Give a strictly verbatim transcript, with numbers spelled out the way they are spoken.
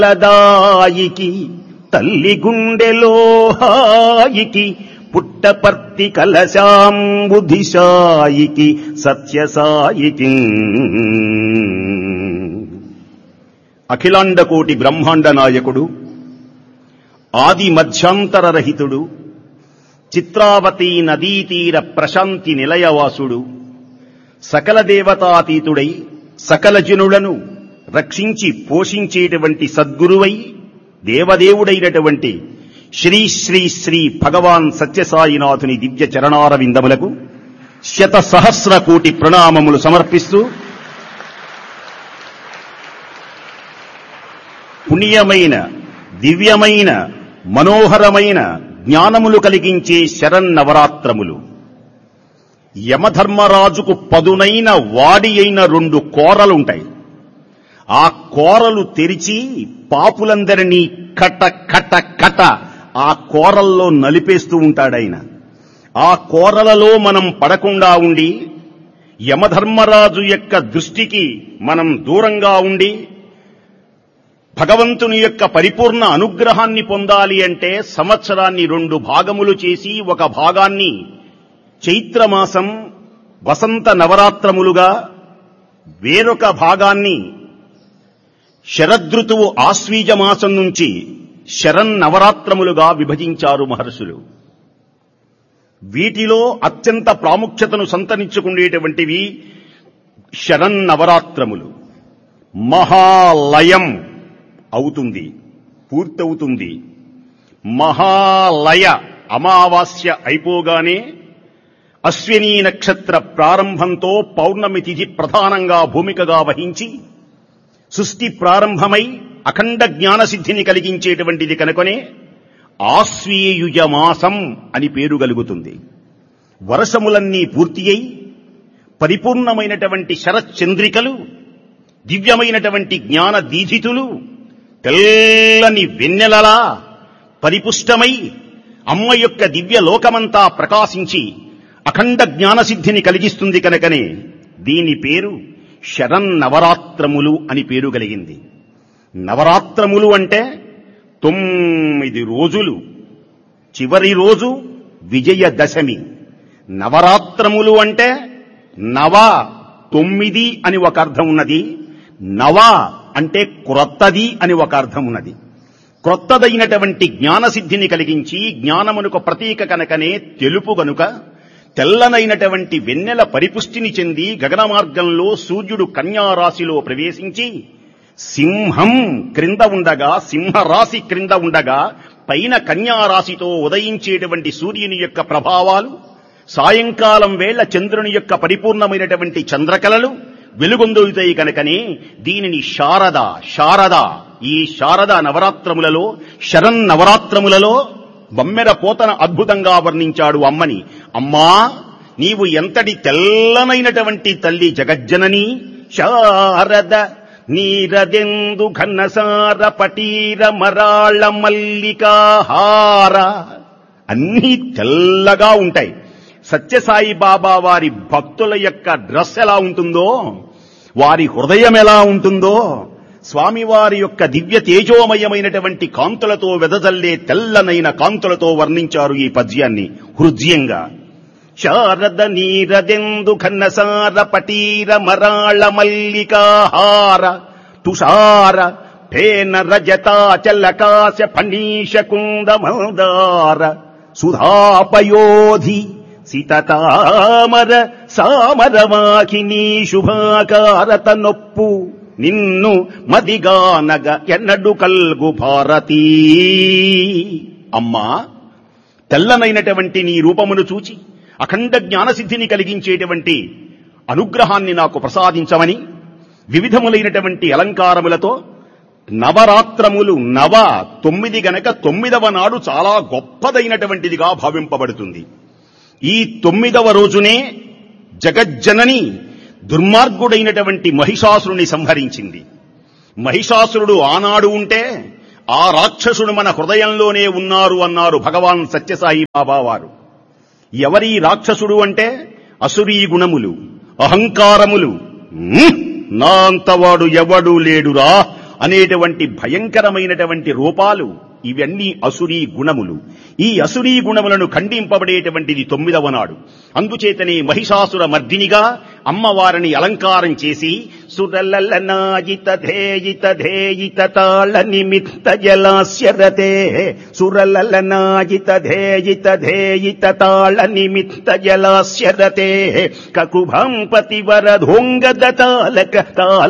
లదాయికి తల్లి గుండెలో హాయికి పుట్టపర్తి కలశాంబుధిశాయికి సత్యసాయికి అఖిలాండకోటి బ్రహ్మాండ నాయకుడు ఆది మధ్యాంతర రహితుడు చిత్రావతి నదీతీర ప్రశాంతి నిలయవాసుడు సకల దేవతాతీతుడై సకల జనులను రక్షించి పోషించేటువంటి సద్గురువై దేవదేవుడైనటువంటి శ్రీ శ్రీ శ్రీ భగవాన్ సత్యసాయినాథుని దివ్య చరణార విందములకు శత సహస్ర కోటి ప్రణామములు సమర్పిస్తూ పుణ్యమైన దివ్యమైన మనోహరమైన జ్ఞానములు కలిగించే శరన్నవరాత్రములు యమధర్మరాజుకు పదునైన వాడి అయిన రెండు కోరలుంటాయి. ఆ కోరలు తెరిచి పాపులందరినీ కట కట కట ఆ కోరల్లో నలిపేస్తూ ఉంటాడాయన. ఆ కోరలలో మనం పడకుండా ఉండి యమధర్మరాజు యొక్క దృష్టికి మనం దూరంగా ఉండి భగవంతుని యొక్క పరిపూర్ణ అనుగ్రహాన్ని పొందాలి అంటే సంవత్సరాన్ని రెండు భాగములు చేసి ఒక భాగాన్ని చైత్రమాసం వసంత నవరాత్రములుగా వేరొక భాగాన్ని శరదృతువు ఆశ్వీజ మాసం నుంచి శరన్నవరాత్రములుగా విభజించారు మహర్షులు. వీటిలో అత్యంత ప్రాముఖ్యతను సంతరించుకునేటువంటివి శరన్నవరాత్రములు. మహాలయం అవుతుంది, పూర్తవుతుంది. మహాలయ అమావాస్య అయిపోగానే అశ్వినీ నక్షత్ర ప్రారంభంతో పౌర్ణమి తిథి ప్రధానంగా భూమికగా వహించి సృష్టి ప్రారంభమై అఖండ జ్ఞానసిద్ధిని కలిగించేటువంటిది కనుకనే ఆశ్వీయుజ మాసం అని పేరు కలుగుతుంది. వర్షములన్నీ పూర్తి అయి పరిపూర్ణమైనటువంటి శరచంద్రికలు, దివ్యమైనటువంటి జ్ఞాన దీధితులు తెల్లని వెన్నెలలా పరిపుష్టమై అమ్మ యొక్క దివ్య లోకమంతా ప్రకాశించి అఖండ జ్ఞానసిద్ధిని కలిగిస్తుంది కనుకనే దీని పేరు శరన్నవరాత్రములు అని పేరు కలిగింది. నవరాత్రములు అంటే తొమ్మిది రోజులు, చివరి రోజు విజయదశమి. నవరాత్రములు అంటే నవ తొమ్మిది అని ఒక అర్థం ఉన్నది, నవ అంటే క్రొత్తది అని ఒక అర్థం ఉన్నది. క్రొత్తదైనటువంటి జ్ఞానసిద్ధిని కలిగించి జ్ఞానమునకు ప్రతీక కనుకనే తెలుపు గనుక తెల్లనైనటువంటి వెన్నెల పరిపుష్టిని చెంది గగన మార్గంలో సూర్యుడు కన్యారాశిలో ప్రవేశించి సింహం క్రింద ఉండగా, సింహరాశి క్రింద ఉండగా పైన కన్యారాశితో ఉదయించేటువంటి సూర్యుని యొక్క ప్రభావాలు, సాయంకాలం వేళ చంద్రుని యొక్క పరిపూర్ణమైనటువంటి చంద్రకళలు వెలుగొందుతాయి కనుకనే దీనిని శారద శారద ఈ శారద నవరాత్రములలో శరన్నవరాత్రములలో బమ్మెర పోతన అద్భుతంగా వర్ణించాడు అమ్మని. అమ్మా, నీవు ఎంతటి తెల్లనైనటువంటి తల్లి జగజ్జనని. శారద నీరదెందు ఘనసార పటీర మరాళ మల్లికాహార అన్నీ తెల్లగా ఉంటాయి. సత్యసాయి బాబా వారి భక్తుల యొక్క డ్రెస్ ఎలా ఉంటుందో, వారి హృదయం ఎలా ఉంటుందో, స్వామివారి యొక్క దివ్య తేజోమయమైనటువంటి కాంతులతో వెదజల్లే తెల్లనైన కాంతులతో వర్ణించారు ఈ పద్యాన్ని హృద్యంగా. శారద నీరదెందు ఘనసార పటీర మరాళ మల్లికాహార తుషార ఫేన రజతాచలకాశ ఫణీష కుందమదార సుధాపయోధి సీతతామర సామరవాకినీ శుభాకారత నొప్పు నిన్ను మదిగానగ ఎన్నడు కల్గు భారతీ. అమ్మా, తెల్లనైనటువంటి నీ రూపమును చూచి అఖండ జ్ఞానసిద్ధిని కలిగించేటువంటి అనుగ్రహాన్ని నాకు ప్రసాదించమని వివిధములైనటువంటి అలంకారములతో నవరాత్రములు నవ తొమ్మిది గనక తొమ్మిదవ నాడు చాలా గొప్పదైనటువంటిదిగా భావింపబడుతుంది. ఈ తొమ్మిదవ రోజునే జగజ్జనని దుర్మార్గుడైనటువంటి మహిషాసురుని సంహరించింది. మహిషాసురుడు ఆనాడు ఉంటే ఆ రాక్షసుడు మన హృదయంలోనే ఉన్నారు అన్నారు భగవాన్ సత్యసాయి బాబా వారు. ఎవరి రాక్షసుడు అంటే అసురీ గుణములు, అహంకారములు. నా అంతవాడు ఎవడూ లేడురా అనేటువంటి భయంకరమైనటువంటి రూపాలు ఇవన్నీ అసురీ గుణములు. ఈ అసురీ గుణములను ఖండింపబడేటువంటిది తొమ్మిదవ నాడు. అందుచేతనే మహిషాసుర మర్దినిగా అమ్మవారిని అలంకారం చేసి సురలలనాయిత ధేయిత ధేయిత తాళ నిమిత్త జలాస్యరతే సురలలనాయిత ధేయిత ధేయిత తాళ నిమిత్త జలాస్యరతే కకుభం పతివర ధోంగద తాళక తాళ